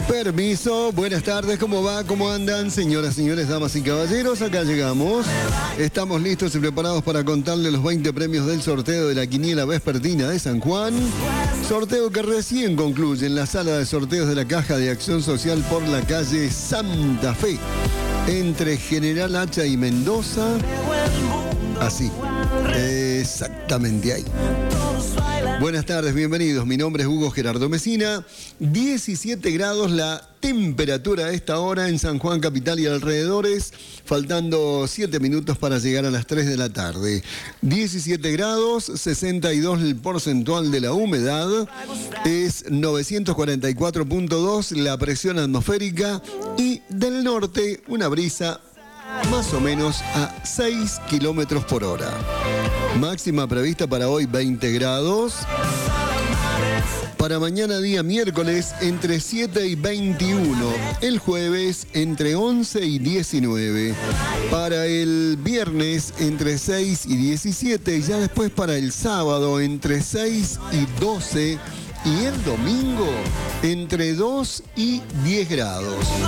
Permiso, buenas tardes, ¿cómo va? ¿Cómo andan, señoras, señores, damas y caballeros? Acá llegamos. Estamos listos y preparados para contarle los 20 premios del sorteo de la quiniela vespertina de San Juan. Sorteo que recién concluye en la sala de sorteos de la Caja de Acción Social por la calle Santa Fe, entre General Hacha y Mendoza. Así, exactamente ahí. Buenas tardes, bienvenidos. Mi nombre es Hugo Gerardo Mesina. 17 grados la temperatura a esta hora en San Juan Capital y alrededores, faltando 7 minutos para llegar a las 3 de la tarde. 17 grados, 62 el porcentual de la humedad, es 944.2 la presión atmosférica y del norte una brisa más o menos a 6 kilómetros por hora. Máxima prevista para hoy 20 grados. Para mañana día miércoles entre 7 y 21. El jueves entre 11 y 19. Para el viernes entre 6 y 17. Y ya después para el sábado entre 6 y 12. Y el domingo entre 2 y 10 grados.